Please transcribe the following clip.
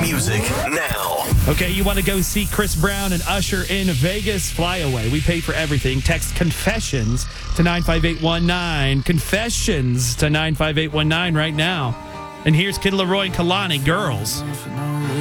music now. Okay, you want to go see Chris Brown and Usher in Vegas? Fly away. We pay for everything. Text confessions to 95819. Confessions to 95819 right now. And here's Kid Laroi and Kalani, Girls.